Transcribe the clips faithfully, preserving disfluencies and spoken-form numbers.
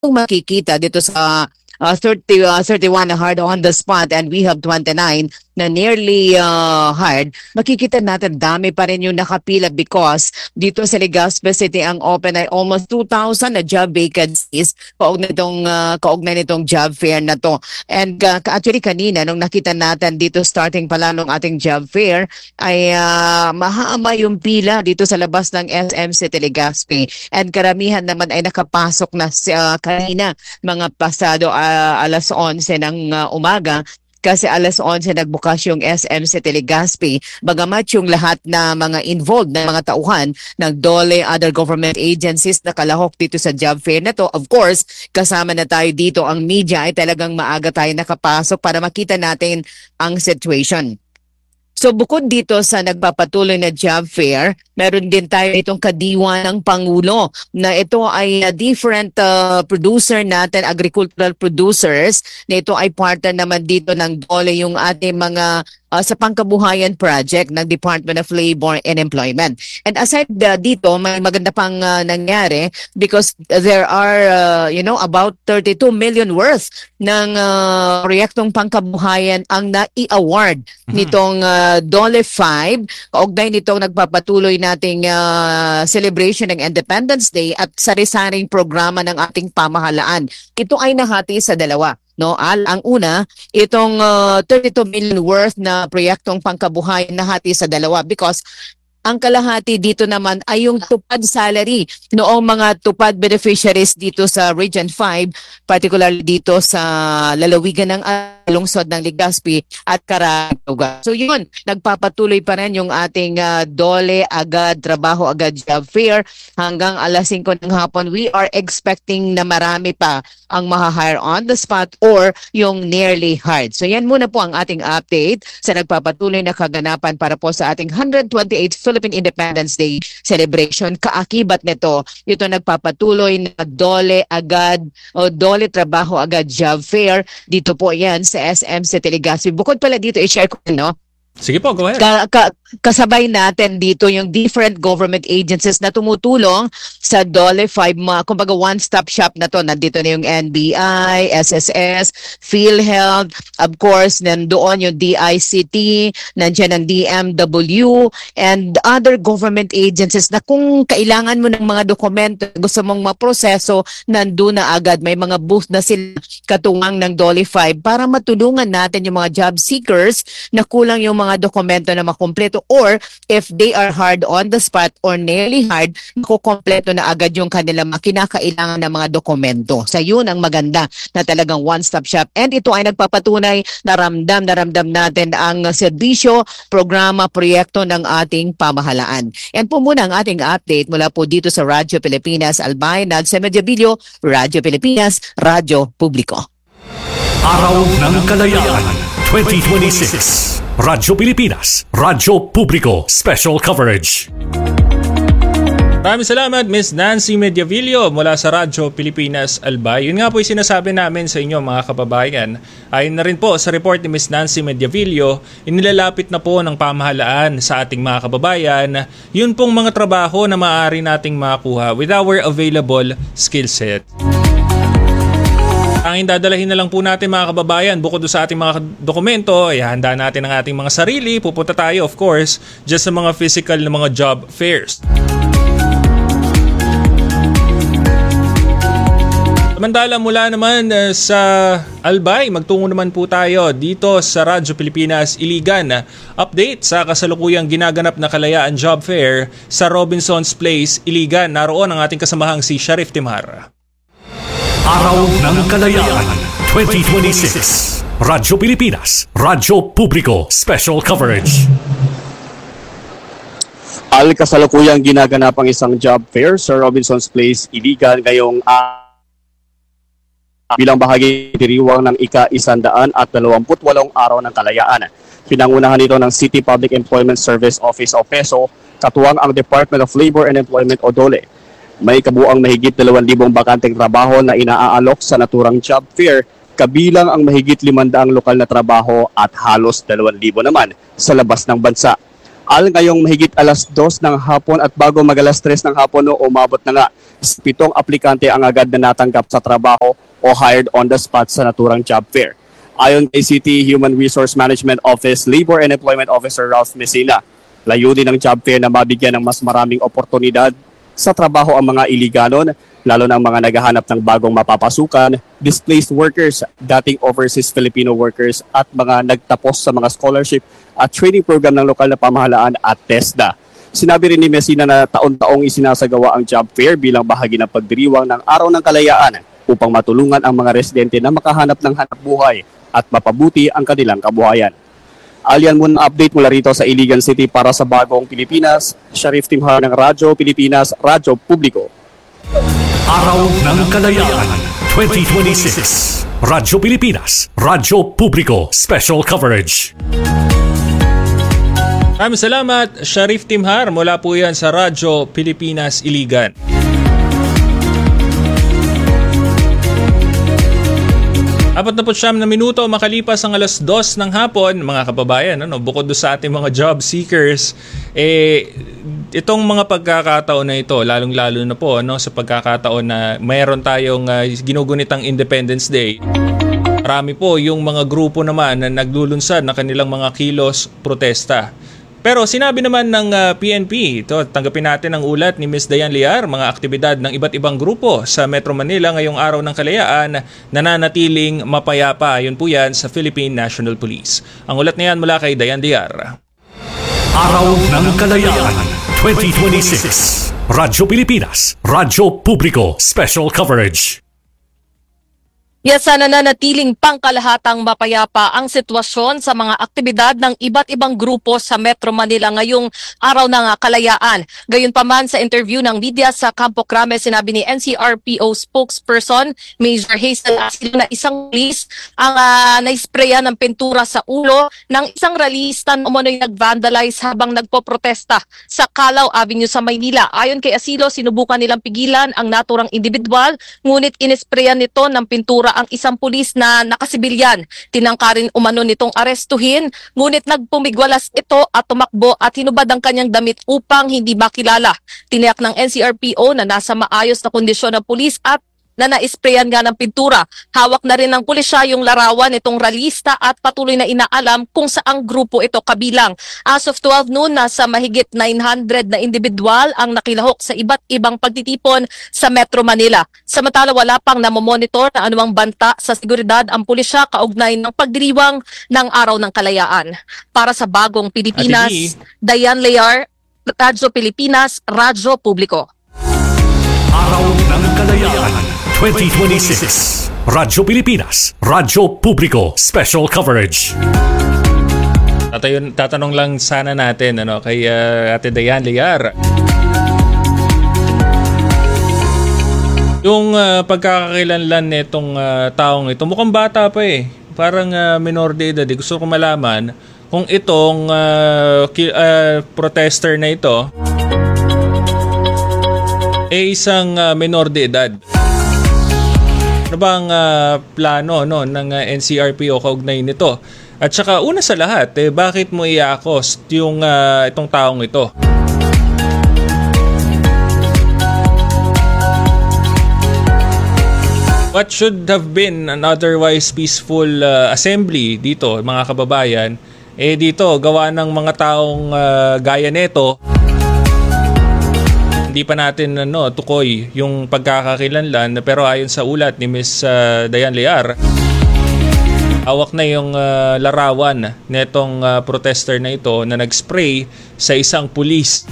makikita dito sa uh, thirty, uh, thirty-one na hard on the spot and we have twenty-nine na nearly uh, hard, makikita natin dami pa rin yung nakapila because dito sa Legazpi City ang open ay almost two thousand na job vacancies kaugnay nitong, uh, kaugnay nitong job fair na to. And uh, actually kanina nung nakita natin dito starting pala nung ating job fair ay uh, mahaba yung pila dito sa labas ng S M City Legazpi. And karamihan naman ay nakapasok na uh, kanina mga pasado uh, alas onse ng uh, umaga. Kasi alas onse nagbukas yung S M City Legazpi. Bagamat yung lahat na mga involved na mga tauhan ng D O L E, other government agencies na kalahok dito sa job fair na to. Of course, kasama na tayo dito ang media ay talagang maaga tayo nakapasok para makita natin ang situation. So bukod dito sa nagpapatuloy na job fair, meron din tayo itong kadiwa ng Pangulo na ito ay uh, different uh, producer natin, agricultural producers, na ito ay partner naman dito ng D O L E yung ating mga uh, sa pangkabuhayan project ng Department of Labor and Employment. And aside uh, dito, may maganda pang uh, nangyari because there are, uh, you know, about thirty-two million worth ng uh, proyektong pangkabuhayan ang na-i-award mm-hmm. nitong uh, D O L E five, kaugnay nitong nagpapatuloy nating uh, celebration ng Independence Day at sari-saring programa ng ating pamahalaan. Ito ay nahati sa dalawa. No, Al, ang una, itong uh, thirty-two million worth na proyektong pangkabuhayan nahati sa dalawa because ang kalahati dito naman ay yung tupad salary noong mga tupad beneficiaries dito sa Region five, particularly dito sa lalawigan ng lungsod ng Legazpi at Caraga. So yun, nagpapatuloy pa rin yung ating uh, D O L E agad, trabaho agad job fair hanggang alas singko ng hapon. We are expecting na marami pa ang maha-hire on the spot or yung nearly hard. So yan muna po ang ating update sa nagpapatuloy na kaganapan para po sa ating one hundred twenty-eighth Philippine Independence Day celebration. Kaakibat nito, ito nagpapatuloy na D O L E agad o D O L E trabaho agad job fair. Dito po yan sa S M City Legazpi. Bukod pala dito, i-share ko, no? Sige po, go ahead. Ka, ka, kasabay natin dito yung different government agencies na tumutulong sa D O L E five, mga, kumbaga one-stop shop na to. Nandito na yung N B I, S S S, PhilHealth, of course, nandoon yung D I C T, nandiyan ang D M W, and other government agencies na kung kailangan mo ng mga dokumento, gusto mong maproseso, nandun na agad. May mga booth na sila katuwang ng D O L E five para matulungan natin yung mga job seekers na kulang yung mga dokumento na makumpleto or if they are hard on the spot or nearly hard, makukompleto na agad yung kanilang kinakailangan ng mga dokumento. Sa yun ang maganda na talagang one-stop shop. And ito ay nagpapatunay na ramdam na ramdam natin ang serbisyo, programa, proyekto ng ating pamahalaan. And po muna ang ating update mula po dito sa Radyo Pilipinas, Albay, Nagse Mediovillo, Radyo Pilipinas, Radyo Publiko. Araw ng Kalayaan twenty twenty-six. Radyo Pilipinas, Radyo Publiko, Special Coverage. Maraming salamat, Miss Nancy Mediavillo mula sa Radyo Pilipinas, Albay. Yun nga po yung sinasabi namin sa inyo mga kababayan. Ayon na rin po sa report ni Miss Nancy Mediavillo, inilalapit na po ng pamahalaan sa ating mga kababayan yun pong mga trabaho na maaari nating makakuha with our available skill set. Ang dadalahin na lang po natin mga kababayan, bukod sa ating mga dokumento, ihanda natin ang ating mga sarili. Pupunta tayo of course just sa mga physical na mga job fairs. Samantala mula naman uh, sa Albay, magtungo naman po tayo dito sa Radyo Pilipinas Iligan. Update sa kasalukuyang ginaganap na Kalayaan Job Fair sa Robinson's Place, Iligan. Naroon ang ating kasamahang si Sharif Timar. Araw ng Kalayaan twenty twenty-six. Radyo Pilipinas, Radyo Publiko, Special Coverage. Al kasalukuyang ginaganap ang isang job fair sa Robinson's Place, Iligan ngayong uh, bilang bahagi diriwang ng ika-isandaan at dalawamput walong araw ng Kalayaan. Pinangunahan ito ng City Public Employment Service Office o PESO, katuwang ang Department of Labor and Employment o D O L E. May kabuang mahigit dalawang libong bakanteng trabaho na inaaalok sa naturang job fair, kabilang ang mahigit limandaang lokal na trabaho at halos dalawang libo naman sa labas ng bansa. Al ngayong mahigit alas dos ng hapon at bago mag alas tres ng hapon no, umabot na nga pitong aplikante ang agad na natanggap sa trabaho o hired on the spot sa naturang job fair. Ayon kay City Human Resource Management Office Labor and Employment Officer Ralph Messina, layunin ng job fair na mabigyan ng mas maraming oportunidad sa trabaho ang mga iliganon, lalo na ang mga naghahanap ng bagong mapapasukan, displaced workers, dating overseas Filipino workers at mga nagtapos sa mga scholarship at training program ng lokal na pamahalaan at TESDA. Sinabi rin ni Messina na taon-taong isinasagawa ang job fair bilang bahagi ng pagdiriwang ng Araw ng Kalayaan upang matulungan ang mga residente na makahanap ng hanap buhay at mapabuti ang kanilang kabuhayan. Alyan muna update mula rito sa Iligan City para sa Bagong Pilipinas, Sharif Timhar ng Radyo Pilipinas, Radyo Publiko. Araw ng Kalayaan twenty twenty-six. Radyo Pilipinas, Radyo Publiko, Special Coverage. Maraming salamat, Sharif Timhar. Mula po yan sa Radyo Pilipinas, Iligan. Apat na po siyam na minuto makalipas ang alas dos ng hapon, mga kababayan, ano, bukod do sa ating mga job seekers, eh, itong mga pagkakataon na ito, lalong-lalo na po ano, sa pagkakataon na mayroon tayong uh, ginugunitang Independence Day, marami po yung mga grupo naman na naglulunsad ng kanilang mga kilos protesta. Pero sinabi naman ng uh, P N P, ito, tanggapin natin ang ulat ni Miz Dayan Lear, mga aktibidad ng iba't ibang grupo sa Metro Manila ngayong Araw ng Kalayaan nananatiling mapayapa. Ayon po yan sa Philippine National Police. Ang ulat na yan mula kay Dayan Lear. Araw ng Kalayaan twenty twenty-six. Radyo Pilipinas, Radyo Publiko, Special Coverage. Yes, sana nanatiling pangkalahatang mapayapa ang sitwasyon sa mga aktibidad ng iba't ibang grupo sa Metro Manila ngayong Araw ng Kalayaan. Gayunpaman, sa interview ng media sa Campo Crame, sinabi ni N C R P O spokesperson Major Hazel Asilo na isang pulis ang uh, naisprayan ng pintura sa ulo ng isang rallyista na umano'y nag-vandalize habang nagpoprotesta sa Calao Avenue sa Maynila. Ayon kay Asilo, sinubukan nilang pigilan ang naturang individual, ngunit inisprayan nito ng pintura ang isang pulis na nakasibilyan. Tinangkarin umano nitong arestuhin, ngunit nagpumigwalas ito at tumakbo at hinubad ang kanyang damit upang hindi makilala. Tiniyak ng N C R P O na nasa maayos na kondisyon ng pulis at na naisprayan nga ng pintura. Hawak na rin ng pulisya yung larawan nitong rallyista at patuloy na inaalam kung saang grupo ito kabilang. As of twelve noon, nasa mahigit nine hundred na individual ang nakilahok sa iba't ibang pagtitipon sa Metro Manila. Samantala, wala pang namomonitor na anumang banta sa seguridad ang pulisya kaugnay ng pagdiriwang ng Araw ng Kalayaan. Para sa Bagong Pilipinas, Dayan Lear, Radyo Pilipinas, Radyo Publiko. Araw ng Kalayaan twenty twenty-six. Radyo Pilipinas, Radyo Publiko, Special Coverage. Tatayon, tatanong lang sana natin ano, kay uh, Ate Dayan Lear. Yung uh, pagkakakilanlan nitong uh, taong ito, mukhang bata pa eh. Parang uh, minor de edad. Gusto ko malaman kung itong uh, ki- uh, protester na ito eh isang uh, minor de edad. Ano bang uh, plano no, ng uh, N C R P O kaugnay nito? At saka una sa lahat, eh, bakit mo i-accost yung uh, itong taong ito? What should have been an otherwise peaceful uh, assembly dito, mga kababayan, eh dito gawa ng mga taong uh, gaya neto. Hindi pa natin ano, tukoy yung pagkakakilanlan, pero ayon sa ulat ni Miz uh, Dayan Lear, hawak na yung uh, larawan netong uh, protester na ito na nag-spray sa isang pulis.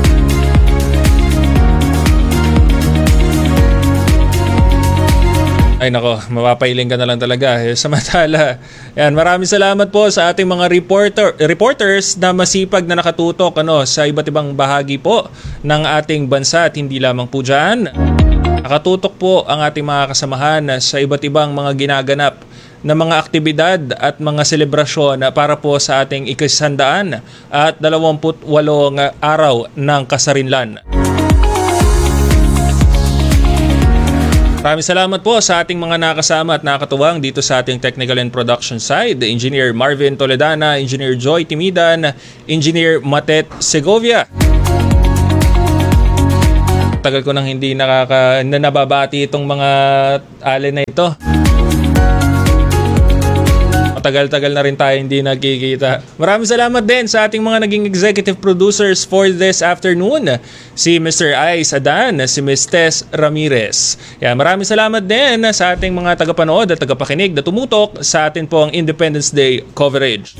Ay nako, mapapailing ka na lang talaga. Eh, samantala, yan, maraming salamat po sa ating mga reporter, reporters na masipag na nakatutok ano, sa iba't ibang bahagi po ng ating bansa at hindi lamang po dyan. Nakatutok po ang ating mga kasamahan sa iba't ibang mga ginaganap na mga aktibidad at mga selebrasyon para po sa ating ikasandaan at dalawamput walong araw ng kasarinlan. Maraming salamat po sa ating mga nakasama at nakatuwang dito sa ating technical and production side. Engineer Marvin Toledana, Engineer Joy Timidan, Engineer Matet Segovia. Tagal ko nang hindi nakaka na nababati itong mga alin na ito. Matagal-tagal na rin tayo hindi nagkikita. Maraming salamat din sa ating mga naging executive producers for this afternoon. Si Mister Ice Adan, si Miz Tess Ramirez. Yan, maraming salamat din sa ating mga tagapanood at tagapakinig na tumutok sa atin po ang Independence Day coverage.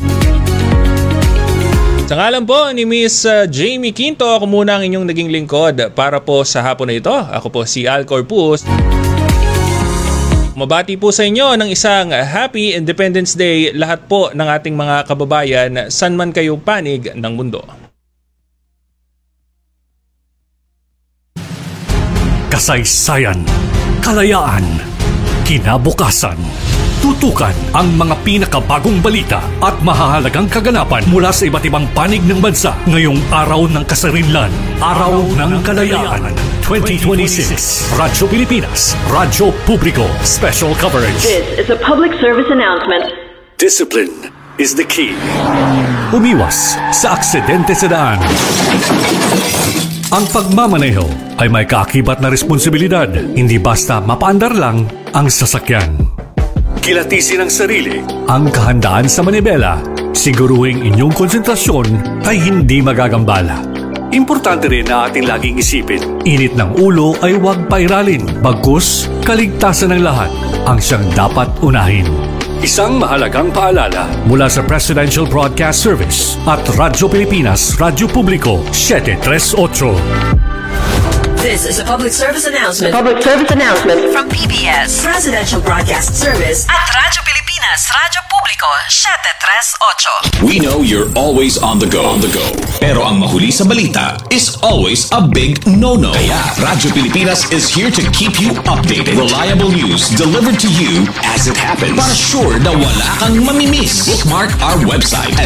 Sa ngalan po ni Miss Jamie Quinto, ako muna ang inyong naging lingkod para po sa hapon na ito. Ako po si Al Corpus. Mabati po sa inyo ng isang Happy Independence Day lahat po ng ating mga kababayan san man kayo panig ng mundo. Kasaysayan, kalayaan, kinabukasan. Tutukan ang mga pinakabagong balita at mahahalagang kaganapan mula sa iba't ibang panig ng bansa ngayong araw ng kasarinlan, Araw ng Kalayaan twenty twenty-six. Radyo Pilipinas, Radyo Publiko, Special Coverage. This is a public service announcement. Discipline is the key. Umiwas sa aksidente sa daan. Ang pagmamaneho ay may kaakibat na responsibilidad, hindi basta mapaandar lang ang sasakyan. Kilatisin ang sarili, ang kahandaan sa manibela, siguruhing inyong konsentrasyon ay hindi magagambala. Importante rin na ating laging isipin, init ng ulo ay huwag pairalin, bagkus kaligtasan ng lahat ang siyang dapat unahin. Isang mahalagang paalala mula sa Presidential Broadcast Service at Radyo Pilipinas, Radyo Publiko, seven thirty-eight. This is a public service announcement. A public service announcement From P B S Presidential Broadcast Service at Radyo Pilipinas, Radyo Publiko, seven thirty-eight. We know you're always on the go. On the go. Pero ang mahuli sa balita is always a big no-no. Kaya Radyo Pilipinas is here to keep you updated. Reliable news delivered to you as it happens. Para sure na wala kang mamimiss. Bookmark our website at